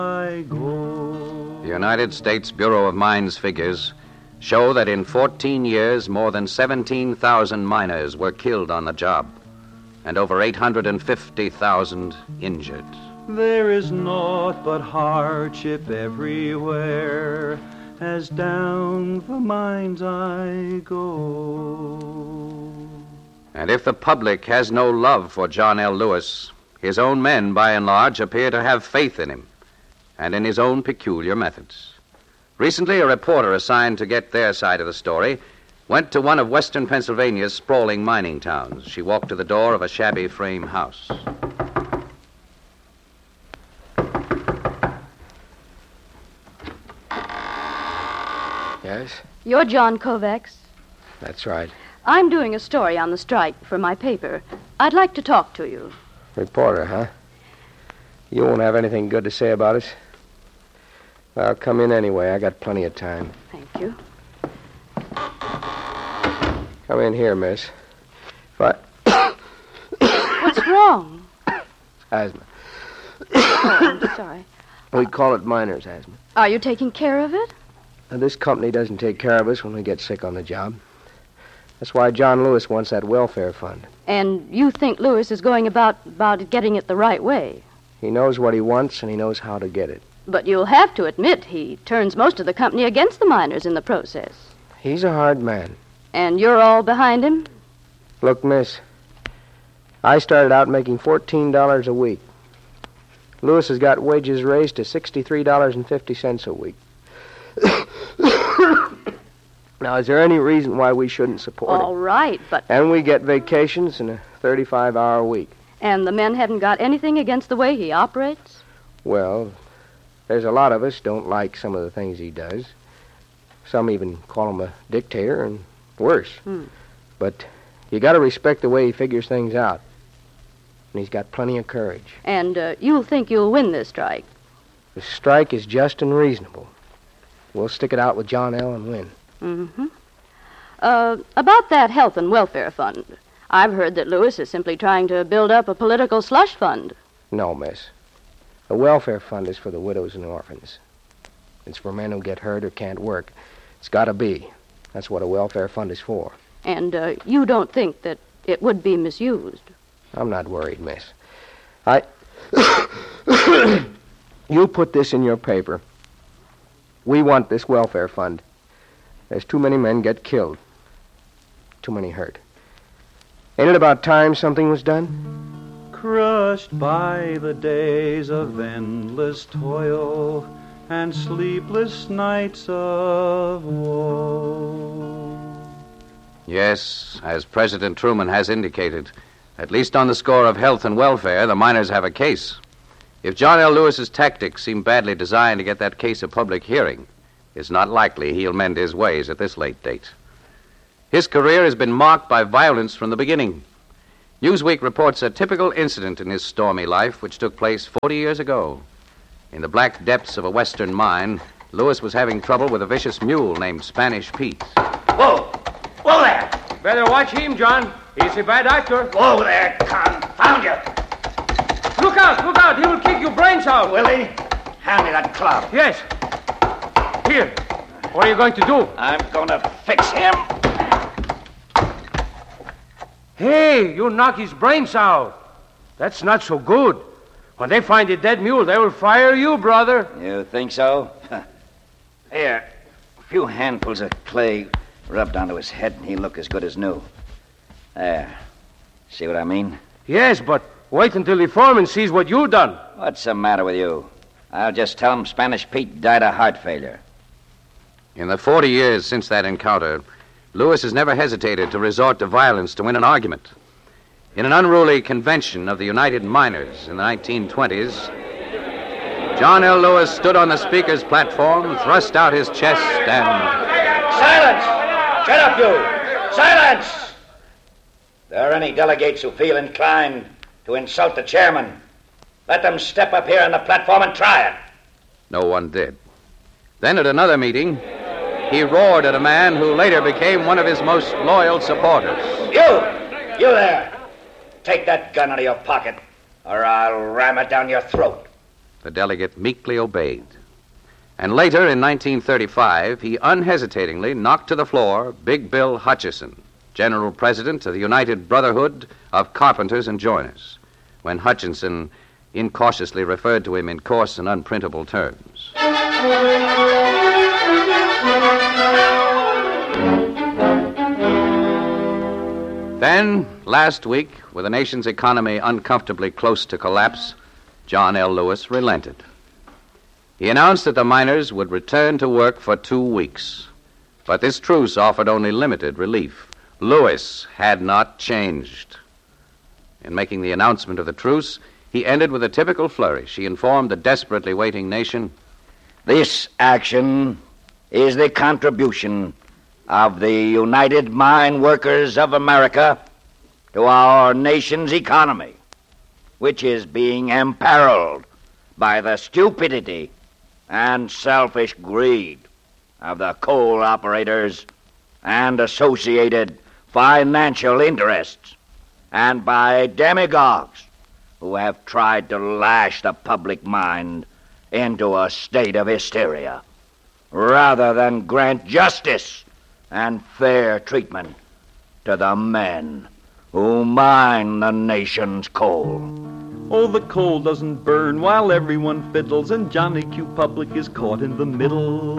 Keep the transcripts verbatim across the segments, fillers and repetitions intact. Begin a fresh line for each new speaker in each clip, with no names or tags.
I go.
The United States Bureau of Mines figures show that in fourteen years, more than seventeen thousand miners were killed on the job, and over eight hundred fifty thousand injured.
There is naught but hardship everywhere, as down the mines I go.
And if the public has no love for John L. Lewis, his own men, by and large, appear to have faith in him and in his own peculiar methods. Recently, a reporter assigned to get their side of the story went to one of western Pennsylvania's sprawling mining towns. She walked to the door of a shabby frame house.
Yes?
You're John Kovacs.
That's right.
I'm doing a story on the strike for my paper. I'd like to talk to you.
Reporter, huh? You won't have anything good to say about us? Well, come in anyway. I got plenty of time.
Thank you.
Come in here, miss. If I...
What's wrong?
Asthma.
Oh, I'm sorry.
We call it miner's asthma.
Are you taking care of it?
Now, this company doesn't take care of us when we get sick on the job. That's why John Lewis wants that welfare fund.
And you think Lewis is going about, about getting it the right way?
He knows what he wants, and he knows how to get it.
But you'll have to admit he turns most of the company against the miners in the process.
He's a hard man.
And you're all behind him?
Look, miss, I started out making fourteen dollars a week. Lewis has got wages raised to sixty-three dollars and fifty cents a week. Now, is there any reason why we shouldn't support it?
All right, but...
And we get vacations and a thirty-five hour week.
And the men haven't got anything against the way he operates?
Well, there's a lot of us don't like some of the things he does. Some even call him a dictator, and worse.
Hmm.
But you got to respect the way he figures things out. And he's got plenty of courage.
And uh, you'll think you'll win this strike?
The strike is just and reasonable. We'll stick it out with John L. and win.
Mm-hmm. Uh, about that health and welfare fund, I've heard that Lewis is simply trying to build up a political slush fund.
No, miss. The welfare fund is for the widows and orphans. It's for men who get hurt or can't work. It's got to be. That's what a welfare fund is for.
And uh, you don't think that it would be misused?
I'm not worried, miss. I... You put this in your paper. We want this welfare fund. There's too many men get killed. Too many hurt. Ain't it about time something was done?
Crushed by the days of endless toil and sleepless nights of woe.
Yes, as President Truman has indicated, at least on the score of health and welfare, the miners have a case. If John L. Lewis's tactics seem badly designed to get that case a public hearing, it's not likely he'll mend his ways at this late date. His career has been marked by violence from the beginning. Newsweek reports a typical incident in his stormy life which took place forty years ago. In the black depths of a western mine, Lewis was having trouble with a vicious mule named Spanish Pete.
Whoa! Whoa there!
Better watch him, John. He's a bad actor.
Whoa there, confound you!
Look out, look out. He will kick your brains out.
Will he? Hand me that club.
Yes. Here. What are you going to do?
I'm going to fix him.
Hey, you knock his brains out. That's not so good. When they find a dead mule, they will fire you, brother.
You think so? Here, a few handfuls of clay rubbed onto his head, and he'll look as good as new. There. See what I mean?
Yes, but wait until the foreman sees what you've done.
What's the matter with you? I'll just tell him Spanish Pete died of heart failure.
In the forty years since that encounter, Lewis has never hesitated to resort to violence to win an argument. In an unruly convention of the United Miners in the nineteen twenties, John L. Lewis stood on the speaker's platform, thrust out his chest, and...
Silence! Shut up, you! Silence! There are any delegates who feel inclined to insult the chairman, let them step up here on the platform and try it.
No one did. Then at another meeting, he roared at a man who later became one of his most loyal supporters.
You! You there! Take that gun out of your pocket, or I'll ram it down your throat.
The delegate meekly obeyed. And later, in nineteen thirty-five, he unhesitatingly knocked to the floor Big Bill Hutchison, General President of the United Brotherhood of Carpenters and Joiners, when Hutchinson incautiously referred to him in coarse and unprintable terms. Then, last week, with the nation's economy uncomfortably close to collapse, John L. Lewis relented. He announced that the miners would return to work for two weeks. But this truce offered only limited relief. Lewis had not changed. In making the announcement of the truce, he ended with a typical flourish. He informed the desperately waiting nation,
"This action is the contribution of the United Mine Workers of America to our nation's economy, which is being imperiled by the stupidity and selfish greed of the coal operators and associated financial interests, and by demagogues who have tried to lash the public mind into a state of hysteria, rather than grant justice and fair treatment to the men who mine the nation's coal."
Oh, the coal doesn't burn while everyone fiddles, and Johnny Q. Public is caught in the middle.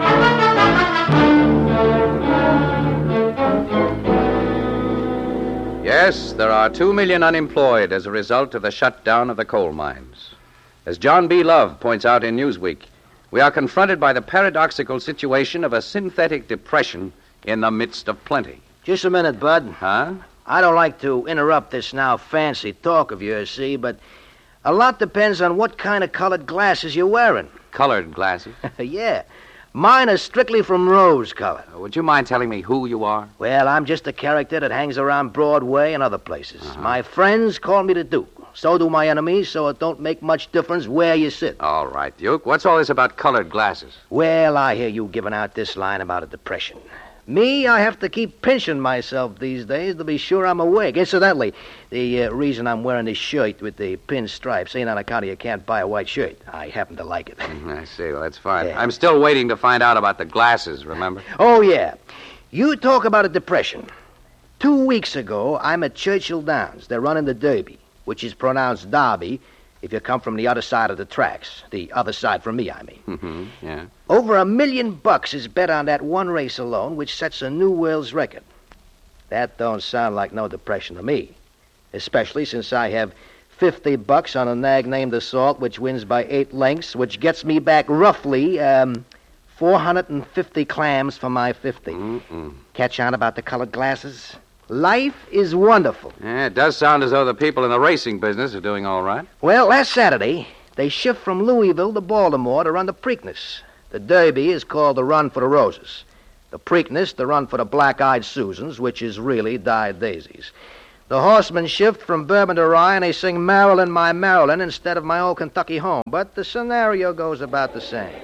Yes, there are two million unemployed as a result of the shutdown of the coal mines. As John B. Love points out in Newsweek, we are confronted by the paradoxical situation of a synthetic depression in the midst of plenty.
Just a minute, Bud.
Huh?
I don't like to interrupt this now fancy talk of yours, see, but a lot depends on what kind of colored glasses you're wearing.
Colored glasses?
Yeah. Mine are strictly from rose color.
Would you mind telling me who you are?
Well, I'm just a character that hangs around Broadway and other places.
Uh-huh.
My friends call me the Duke. So do my enemies, so it don't make much difference where you sit.
All right, Duke. What's all this about colored glasses?
Well, I hear you giving out this line about a depression. Me, I have to keep pinching myself these days to be sure I'm awake. Incidentally, the uh, reason I'm wearing this shirt with the pin stripes ain't on account of you can't buy a white shirt. I happen to like it.
I see. Well, that's fine.
Yeah.
I'm still waiting to find out about the glasses, remember?
Oh, yeah. You talk about a depression. Two weeks ago, I'm at Churchill Downs. They're running the Derby, which is pronounced Derby if you come from the other side of the tracks. The other side from me, I mean.
Mm-hmm, yeah.
Over a million bucks is bet on that one race alone, which sets a new world's record. That don't sound like no depression to me, especially since I have fifty bucks on a nag named Assault, which wins by eight lengths, which gets me back roughly um, four hundred fifty clams for my fifty.
Mm-mm.
Catch on about the colored glasses? Life is wonderful.
Yeah, it does sound as though the people in the racing business are doing all right.
Well, last Saturday, they shift from Louisville to Baltimore to run the Preakness. The Derby is called the Run for the Roses. The Preakness, the Run for the Black-Eyed Susans, which is really dyed daisies. The horsemen shift from Bourbon to Rye, and they sing Maryland, My Maryland, instead of My Old Kentucky Home. But the scenario goes about the same.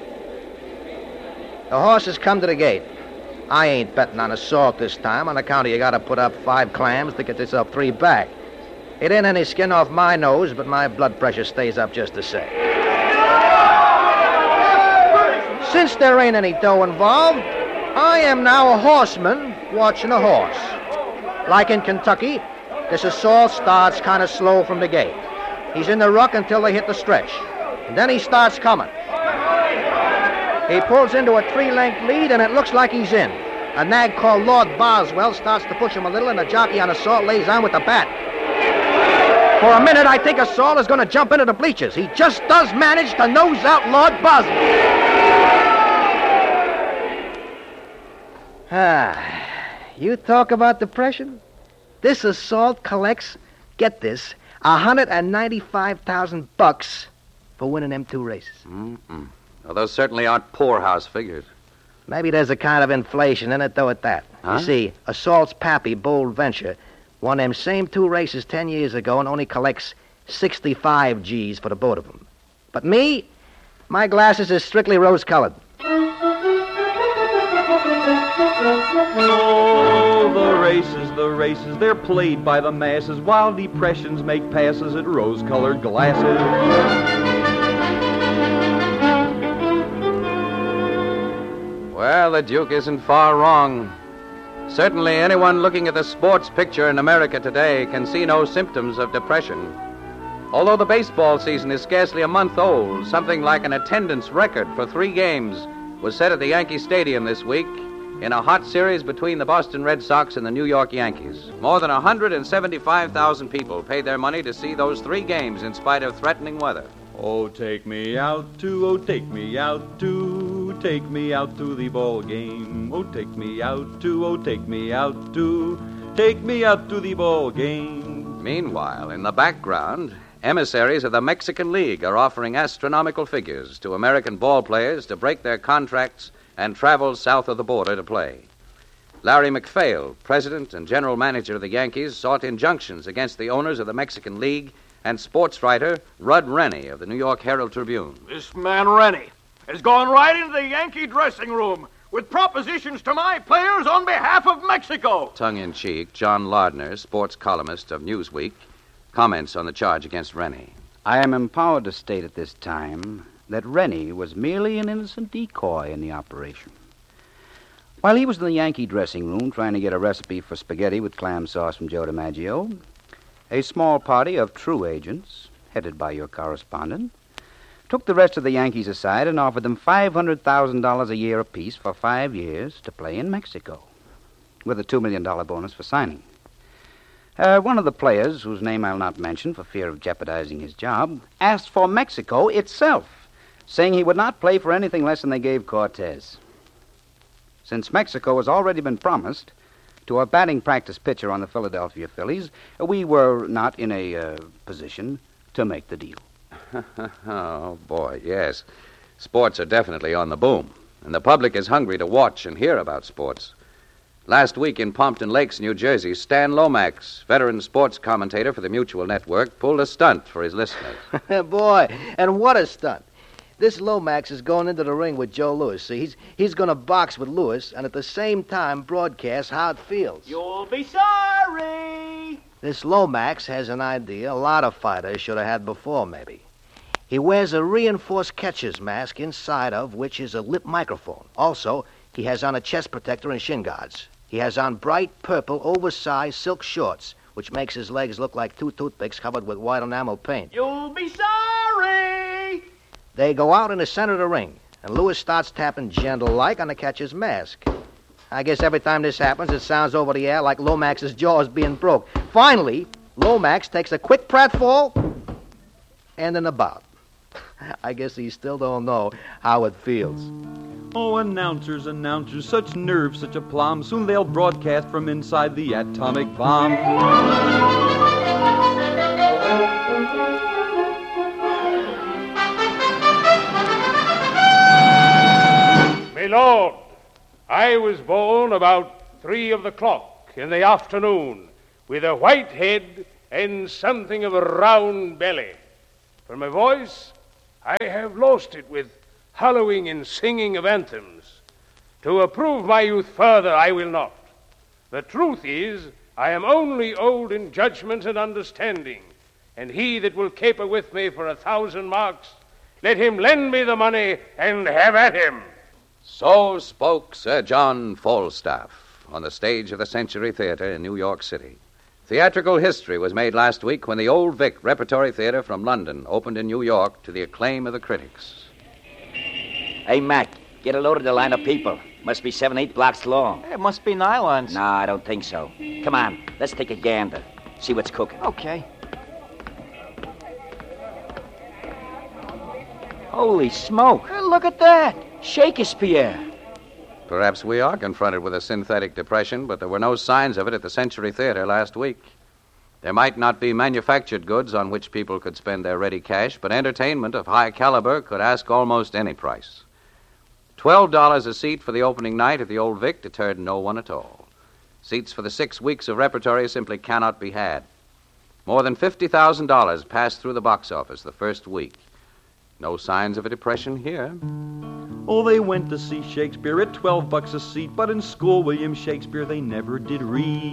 The horses come to the gate. I ain't betting on Assault this time on account of you got to put up five clams to get yourself three back. It ain't any skin off my nose, but my blood pressure stays up just the same. Since there ain't any dough involved, I am now a horseman watching a horse. Like in Kentucky, this Assault starts kind of slow from the gate. He's in the ruck until they hit the stretch. And then he starts coming. He pulls into a three-length lead, and it looks like he's in. A nag called Lord Boswell starts to push him a little, and the jockey on Assault lays on with the bat. For a minute, I think Assault is going to jump into the bleachers. He just does manage to nose out Lord Boswell. Ah, you talk about depression? This Assault collects, get this, one hundred ninety-five thousand bucks for winning them two races.
Mm-mm. Well, those certainly aren't poorhouse figures.
Maybe there's a kind of inflation in it, though, at that.
Huh?
You see, Assault's pappy, Bold Venture, won them same two races ten years ago and only collects sixty-five G's for the both of them. But me, my glasses is strictly rose-colored.
Oh, the races, the races, they're played by the masses while depressions make passes at rose-colored glasses.
Well, the Duke isn't far wrong. Certainly, anyone looking at the sports picture in America today can see no symptoms of depression. Although the baseball season is scarcely a month old, something like an attendance record for three games was set at the Yankee Stadium this week in a hot series between the Boston Red Sox and the New York Yankees. More than one hundred seventy-five thousand people paid their money to see those three games in spite of threatening weather.
Oh, take me out to, oh, take me out to, take me out to the ball game. Oh, take me out to, oh, take me out to, take me out to the ball game.
Meanwhile, in the background, emissaries of the Mexican League are offering astronomical figures to American ball players to break their contracts and travel south of the border to play. Larry McPhail, president and general manager of the Yankees, sought injunctions against the owners of the Mexican League and sports writer Rudd Rennie of the New York Herald Tribune.
This man Rennie has gone right into the Yankee dressing room with propositions to my players on behalf of Mexico.
Tongue-in-cheek, John Lardner, sports columnist of Newsweek, comments on the charge against Rennie.
I am empowered to state at this time that Rennie was merely an innocent decoy in the operation. While he was in the Yankee dressing room trying to get a recipe for spaghetti with clam sauce from Joe DiMaggio, a small party of true agents, headed by your correspondent, took the rest of the Yankees aside and offered them five hundred thousand dollars a year apiece for five years to play in Mexico, with a two million dollars bonus for signing. Uh, one of the players, whose name I'll not mention for fear of jeopardizing his job, asked for Mexico itself, saying he would not play for anything less than they gave Cortez. Since Mexico has already been promised to a batting practice pitcher on the Philadelphia Phillies, we were not in a uh, position to make the deal.
Oh, boy, yes. Sports are definitely on the boom, and the public is hungry to watch and hear about sports. Last week in Pompton Lakes, New Jersey, Stan Lomax, veteran sports commentator for the Mutual Network, pulled a stunt for his listeners.
Boy, and what a stunt. This Lomax is going into the ring with Joe Louis. See, he's, he's going to box with Louis and at the same time broadcast how it feels.
You'll be sorry.
This Lomax has an idea a lot of fighters should have had before, maybe. He wears a reinforced catcher's mask inside of which is a lip microphone. Also, he has on a chest protector and shin guards. He has on bright purple, oversized silk shorts, which makes his legs look like two toothpicks covered with white enamel paint.
You'll be sorry.
They go out in the center of the ring, and Louis starts tapping gentle-like on the catcher's mask. I guess every time this happens, it sounds over the air like Lomax's jaw is being broke. Finally, Lomax takes a quick pratfall and an about. I guess he still don't know how it feels.
Oh, announcers, announcers, such nerve, such aplomb. Soon they'll broadcast from inside the atomic bomb.
My lord, I was born about three of the clock in the afternoon with a white head and something of a round belly. For my voice, I have lost it with hallowing and singing of anthems. To approve my youth further, I will not. The truth is, I am only old in judgment and understanding, and he that will caper with me for a thousand marks, let him lend me the money and have at him.
So spoke Sir John Falstaff on the stage of the Century Theater in New York City. Theatrical history was made last week when the Old Vic Repertory Theater from London opened in New York to the acclaim of the critics.
Hey, Mac, get a load of the line of people. Must be seven, eight blocks long.
It must be nylons.
No, I don't think so. Come on, let's take a gander. See what's cooking.
Okay.
Holy smoke.
Hey, look at that.
Shakespeare.
Perhaps we are confronted with a synthetic depression, but there were no signs of it at the Century Theater last week. There might not be manufactured goods on which people could spend their ready cash, but entertainment of high caliber could ask almost any price. Twelve dollars a seat for the opening night at the Old Vic deterred no one at all. Seats for the six weeks of repertory simply cannot be had. More than fifty thousand dollars passed through the box office the first week. No signs of a depression here.
Oh, they went to see Shakespeare at twelve bucks a seat, but in school William Shakespeare they never did read.